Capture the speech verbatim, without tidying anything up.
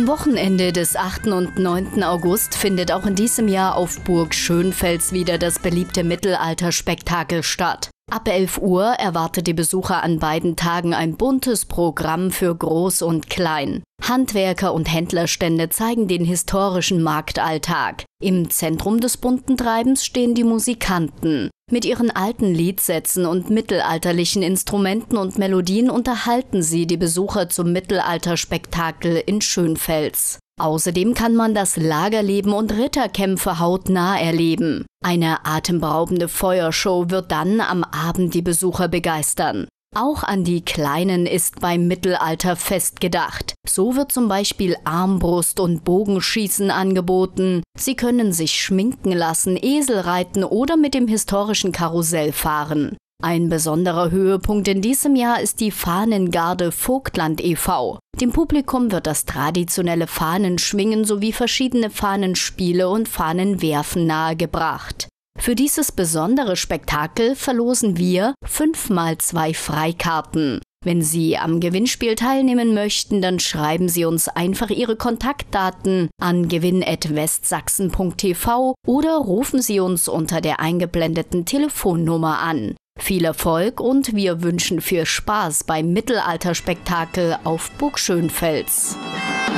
Am Wochenende des achten und neunten August findet auch in diesem Jahr auf Burg Schönfels wieder das beliebte Mittelalterspektakel statt. Ab elf Uhr erwartet die Besucher an beiden Tagen ein buntes Programm für Groß und Klein. Handwerker- und Händlerstände zeigen den historischen Marktalltag. Im Zentrum des bunten Treibens stehen die Musikanten. Mit ihren alten Liedsätzen und mittelalterlichen Instrumenten und Melodien unterhalten sie die Besucher zum Mittelalterspektakel in Schönfels. Außerdem kann man das Lagerleben und Ritterkämpfe hautnah erleben. Eine atemberaubende Feuershow wird dann am Abend die Besucher begeistern. Auch an die Kleinen ist beim Mittelalterfest gedacht. So wird zum Beispiel Armbrust und Bogenschießen angeboten. Sie können sich schminken lassen, Esel reiten oder mit dem historischen Karussell fahren. Ein besonderer Höhepunkt in diesem Jahr ist die Fahnengarde Vogtland e V Dem Publikum wird das traditionelle Fahnenschwingen sowie verschiedene Fahnenspiele und Fahnenwerfen nahegebracht. Für dieses besondere Spektakel verlosen wir fünf mal zwei Freikarten. Wenn Sie am Gewinnspiel teilnehmen möchten, dann schreiben Sie uns einfach Ihre Kontaktdaten an gewinn at westsachsen punkt t v oder rufen Sie uns unter der eingeblendeten Telefonnummer an. Viel Erfolg und wir wünschen viel Spaß beim Mittelalterspektakel auf Burg Schönfels.